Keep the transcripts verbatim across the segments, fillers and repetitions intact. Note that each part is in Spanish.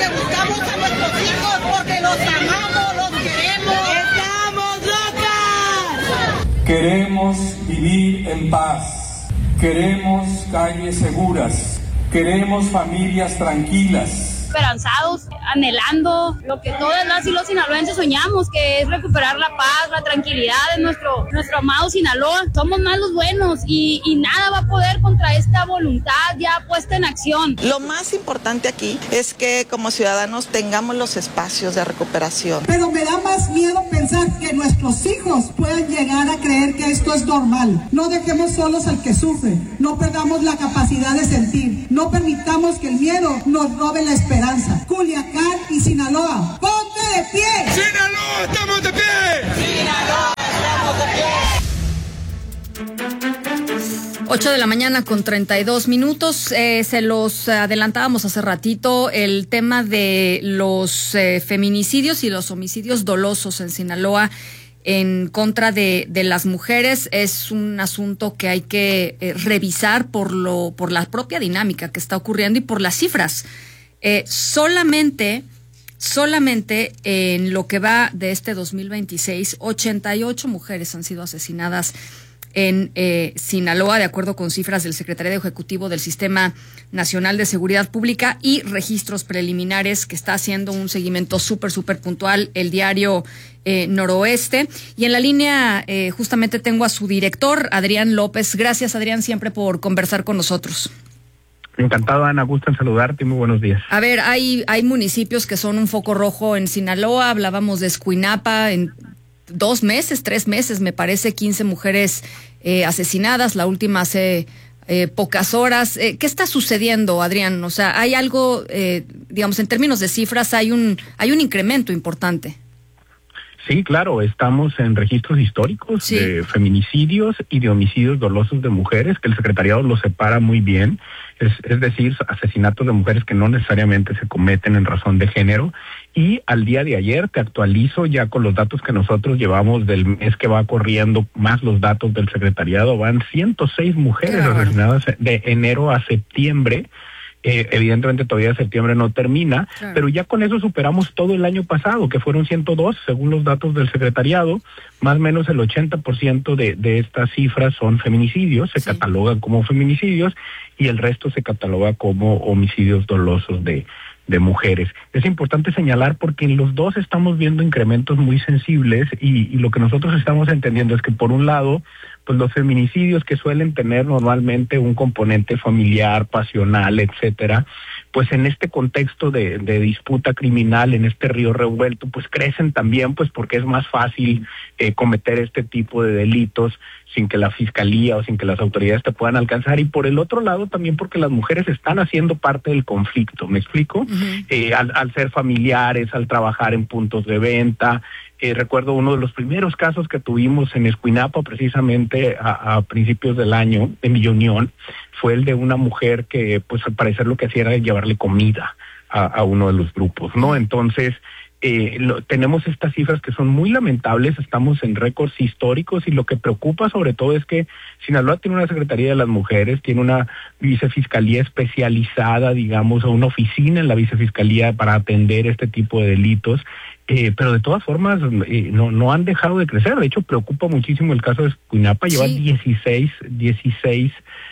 porque buscamos a nuestros hijos, porque los amamos, los queremos. ¡Estamos locas! Queremos vivir en paz, queremos calles seguras, queremos familias tranquilas. Esperanzados, anhelando lo que todas las y los sinaloenses soñamos, que es recuperar la paz, la tranquilidad de nuestro, nuestro amado Sinaloa. Somos más los buenos y, y nada va a poder contra esta voluntad ya puesta en acción. Lo más importante aquí es que como ciudadanos tengamos los espacios de recuperación. Pero me da más miedo pensar que nuestros hijos puedan llegar a creer que esto es normal. No dejemos solos al que sufre, no perdamos la capacidad de sentir, no permitamos que el miedo nos robe la esperanza. Culiacán y Sinaloa, ¡ponte de pie! ¡Sinaloa, estamos de pie! ¡Sinaloa, estamos de pie! ocho de la mañana con treinta y dos minutos. Eh, se los adelantábamos hace ratito el tema de los eh, feminicidios y los homicidios dolosos en Sinaloa en contra de, de las mujeres. Es un asunto que hay que eh, revisar por lo por la propia dinámica que está ocurriendo y por las cifras. Eh, solamente, solamente en lo que va de este dos mil veintiséis, ochenta y ocho mujeres han sido asesinadas en eh, Sinaloa, de acuerdo con cifras del Secretariado Ejecutivo del Sistema Nacional de Seguridad Pública y registros preliminares que está haciendo un seguimiento súper, súper puntual el diario eh, Noroeste. Y en la línea eh, justamente tengo a su director, Adrián López. Gracias, Adrián, siempre por conversar con nosotros. Encantado, Ana, gusto en saludarte y muy buenos días. A ver, hay hay municipios que son un foco rojo en Sinaloa, hablábamos de Escuinapa, en dos meses, tres meses, me parece, quince mujeres eh, asesinadas, la última hace eh, pocas horas. Eh, ¿Qué está sucediendo, Adrián? O sea, hay algo, eh, digamos, en términos de cifras, hay un hay un incremento importante. Sí, claro, estamos en registros históricos sí. de feminicidios y de homicidios dolosos de mujeres, que el secretariado los separa muy bien, es, es decir, asesinatos de mujeres que no necesariamente se cometen en razón de género. Y al día de ayer te actualizo ya con los datos que nosotros llevamos del mes que va corriendo, más los datos del secretariado, van ciento seis mujeres asesinadas de enero a septiembre. Eh, evidentemente todavía septiembre no termina, claro. Pero ya con eso superamos todo el año pasado, que fueron ciento dos, según los datos del secretariado. Más o menos el ochenta por ciento de, de estas cifras son feminicidios, se sí. catalogan como feminicidios, y el resto se cataloga como homicidios dolosos de, de mujeres. Es importante señalar porque en los dos estamos viendo incrementos muy sensibles, y, y lo que nosotros estamos entendiendo es que por un lado, pues los feminicidios que suelen tener normalmente un componente familiar, pasional, etcétera, pues en este contexto de, de disputa criminal, en este río revuelto, pues crecen también, pues porque es más fácil eh, cometer este tipo de delitos sin que la fiscalía o sin que las autoridades te puedan alcanzar. Y por el otro lado también porque las mujeres están haciendo parte del conflicto, ¿me explico? Uh-huh. Eh, al, al ser familiares, al trabajar en puntos de venta. Eh, recuerdo uno de los primeros casos que tuvimos en Escuinapa, precisamente a, a principios del año, en Villa Unión, fue el de una mujer que, pues al parecer lo que hacía era llevarle comida a, a uno de los grupos, ¿no? Entonces, eh, lo, tenemos estas cifras que son muy lamentables, estamos en récords históricos, y lo que preocupa sobre todo es que Sinaloa tiene una Secretaría de las Mujeres, tiene una vicefiscalía especializada, digamos, o una oficina en la vicefiscalía para atender este tipo de delitos. Eh, pero de todas formas eh, no no han dejado de crecer. De hecho, preocupa muchísimo el caso de Escuinapa. Lleva sí. dieciséis, dieciséis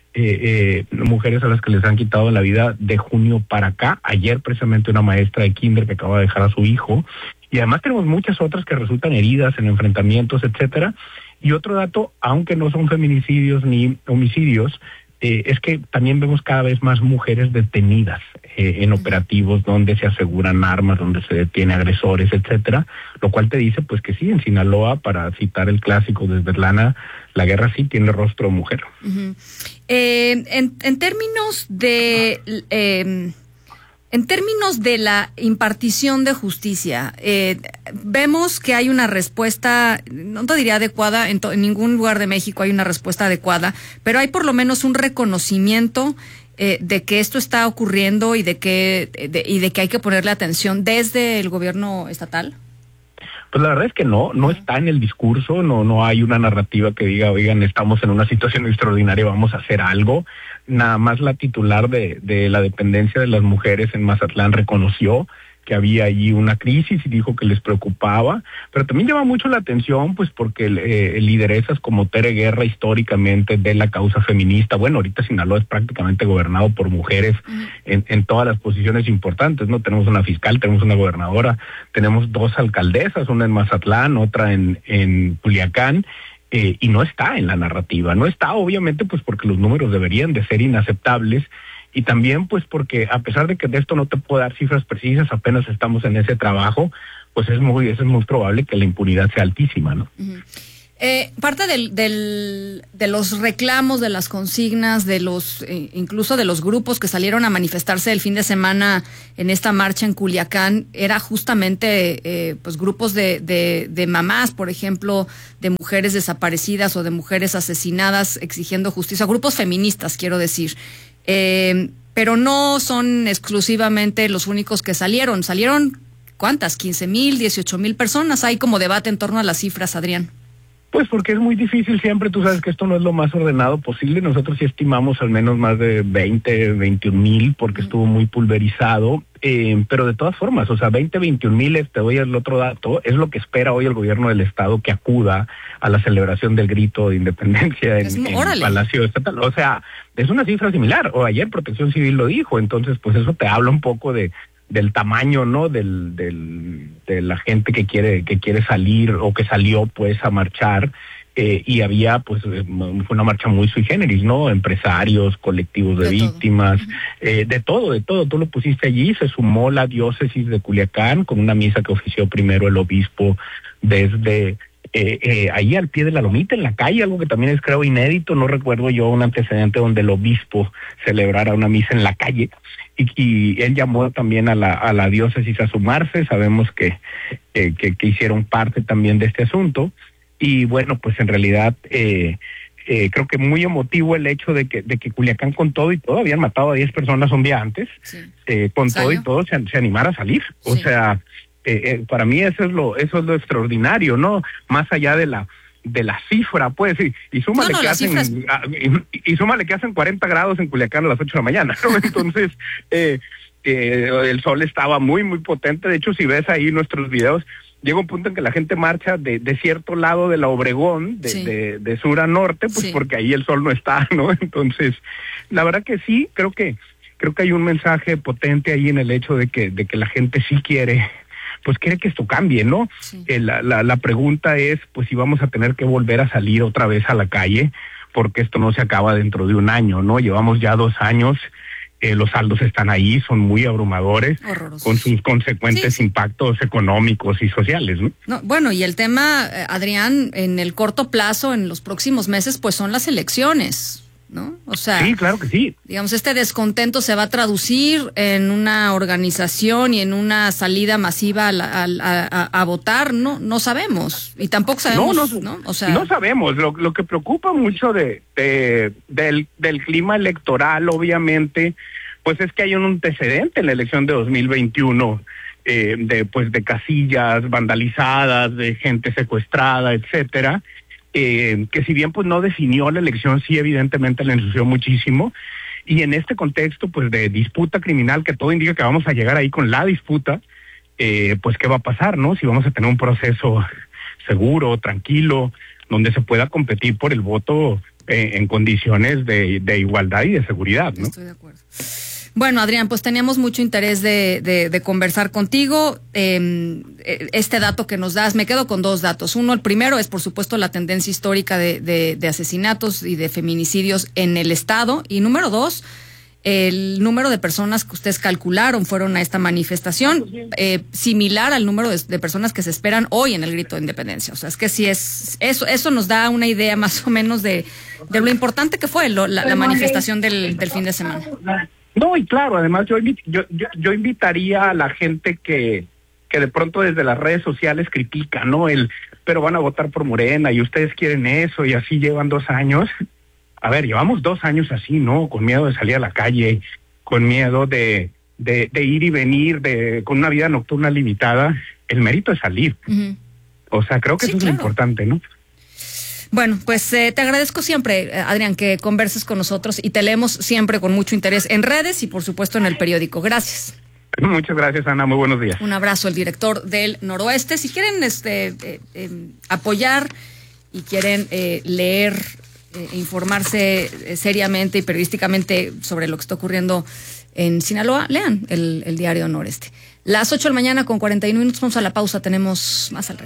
eh, eh, mujeres a las que les han quitado la vida de junio para acá. Ayer precisamente una maestra de kinder que acaba de dejar a su hijo. Y además tenemos muchas otras que resultan heridas en enfrentamientos, etcétera. Y otro dato, aunque no son feminicidios ni homicidios, Eh, es que también vemos cada vez más mujeres detenidas eh, en operativos donde se aseguran armas, donde se detiene agresores, etcétera, lo cual te dice pues que sí, en Sinaloa, para citar el clásico de Svetlana, la guerra sí tiene rostro de mujer. Uh-huh. Eh, en, en términos de eh, en términos de la impartición de justicia, eh, vemos que hay una respuesta, no te diría adecuada, en, to, en ningún lugar de México hay una respuesta adecuada, pero hay por lo menos un reconocimiento eh, de que esto está ocurriendo y de que de, y de que hay que ponerle atención desde el gobierno estatal. Pues la verdad es que no, no está en el discurso, no, no hay una narrativa que diga, oigan, estamos en una situación extraordinaria, vamos a hacer algo. Nada más la titular de, de la dependencia de las mujeres en Mazatlán reconoció que había allí una crisis y dijo que les preocupaba, pero también llama mucho la atención, pues porque eh, lideresas como Tere Guerra, históricamente de la causa feminista, bueno, ahorita Sinaloa es prácticamente gobernado por mujeres uh-huh. en, en todas las posiciones importantes, ¿no? Tenemos una fiscal, tenemos una gobernadora, tenemos dos alcaldesas, una en Mazatlán, otra en, en Culiacán, eh, y no está en la narrativa, no está obviamente pues porque los números deberían de ser inaceptables, y también pues porque a pesar de que de esto no te puedo dar cifras precisas, apenas estamos en ese trabajo, pues es muy, es muy probable que la impunidad sea altísima, ¿no? Uh-huh. Eh, parte del, del, de los reclamos, de las consignas, de los eh, incluso de los grupos que salieron a manifestarse el fin de semana en esta marcha en Culiacán, era justamente eh, pues grupos de, de, de mamás, por ejemplo, de mujeres desaparecidas o de mujeres asesinadas exigiendo justicia, grupos feministas, quiero decir. Eh, pero no son exclusivamente los únicos que salieron. Salieron, ¿cuántas? ¿quince mil, dieciocho mil personas? Hay como debate en torno a las cifras, Adrián. Pues porque es muy difícil siempre, tú sabes que esto no es lo más ordenado posible. Nosotros sí estimamos al menos más de veinte, veintiún mil porque estuvo muy pulverizado. Eh, pero de todas formas, o sea, veinte, veintiún mil, te doy el otro dato, es lo que espera hoy el gobierno del estado que acuda a la celebración del grito de independencia en, en el Palacio Estatal. O sea, es una cifra similar, o ayer Protección Civil lo dijo, entonces pues eso te habla un poco de del tamaño, ¿no? Del, del, de la gente que quiere, que quiere salir o que salió pues a marchar. Eh, y había, pues, fue una marcha muy sui generis, ¿no? Empresarios, colectivos de, de víctimas, todo. Eh, de todo, de todo. Tú lo pusiste allí, se sumó la diócesis de Culiacán con una misa que ofició primero el obispo desde eh, eh, ahí al pie de la lomita, en la calle, algo que también es, creo, inédito. No recuerdo yo un antecedente donde el obispo celebrara una misa en la calle. Y, y él llamó también a la, a la diócesis a sumarse. Sabemos que, eh, que, que hicieron parte también de este asunto. Y bueno, pues en realidad eh, eh, creo que muy emotivo el hecho de que de que Culiacán con todo y todo habían matado a diez personas un día antes, sí. eh, con ¿Salió? todo y todo se, se animara a salir. Sí. O sea, eh, eh, para mí eso es lo eso es lo extraordinario, ¿no? Más allá de la de la cifra, pues, y, y súmale no, no, que hacen cifras... y, y súmale que hacen cuarenta grados en Culiacán a las ocho de la mañana, ¿no? Entonces, eh, eh, el sol estaba muy, muy potente. De hecho, si ves ahí nuestros videos, llega un punto en que la gente marcha de, de cierto lado de la Obregón, de, sí. de, de sur a norte, pues sí. porque ahí el sol no está, ¿no? Entonces, la verdad que sí, creo que creo que hay un mensaje potente ahí en el hecho de que de que la gente sí quiere, pues quiere que esto cambie, ¿no? Sí. Eh, la, la, la pregunta es, pues si vamos a tener que volver a salir otra vez a la calle, porque esto no se acaba dentro de un año, ¿no? Llevamos ya dos años. Eh, los saldos están ahí, son muy abrumadores, horrorosos, con sus consecuentes sí, sí. impactos económicos y sociales, ¿no? No, bueno, y el tema, Adrián, en el corto plazo, en los próximos meses, pues son las elecciones, ¿no? O sea, sí, claro que sí. Digamos, este descontento se va a traducir en una organización y en una salida masiva a, a, a, a votar, no no sabemos, y tampoco sabemos, no, no, ¿no? O sea, no sabemos. Lo, lo que preocupa mucho de, de del, del clima electoral, obviamente, pues es que hay un antecedente en la elección de dos mil veintiuno, eh, de pues de casillas vandalizadas, de gente secuestrada, etcétera. Eh, que si bien pues no definió la elección, sí evidentemente la ensució muchísimo, y en este contexto pues de disputa criminal, que todo indica que vamos a llegar ahí con la disputa, eh, pues qué va a pasar, ¿no? Si vamos a tener un proceso seguro, tranquilo, donde se pueda competir por el voto eh, en condiciones de, de igualdad y de seguridad, ¿no? Estoy de acuerdo. Bueno, Adrián, pues teníamos mucho interés de, de, de conversar contigo. Eh, este dato que nos das, me quedo con dos datos. Uno, el primero es, por supuesto, la tendencia histórica de, de, de asesinatos y de feminicidios en el Estado. Y número dos, el número de personas que ustedes calcularon fueron a esta manifestación, eh, similar al número de, de personas que se esperan hoy en el grito de independencia. O sea, es que sí es, eso, eso nos da una idea más o menos de, de lo importante que fue lo, la, la manifestación del, del fin de semana. No, y claro, además yo, yo yo yo invitaría a la gente que que de pronto desde las redes sociales critica, ¿no? El, pero van a votar por Morena y ustedes quieren eso y así llevan dos años. A ver, llevamos dos años así, ¿no? Con miedo de salir a la calle, con miedo de de, de ir y venir, de con una vida nocturna limitada. El mérito es salir. Uh-huh. O sea, creo que Sí, eso claro. es lo importante, ¿no? Bueno, pues eh, te agradezco siempre, eh, Adrián, que converses con nosotros y te leemos siempre con mucho interés en redes y por supuesto en el periódico. Gracias. Muchas gracias, Ana. Muy buenos días. Un abrazo al director del Noroeste. Si quieren este eh, eh, apoyar y quieren eh, leer e eh, informarse eh, seriamente y periodísticamente sobre lo que está ocurriendo en Sinaloa, lean el, el diario Noreste. Las ocho de la mañana con cuarenta y uno minutos, vamos a la pausa, tenemos más al regreso.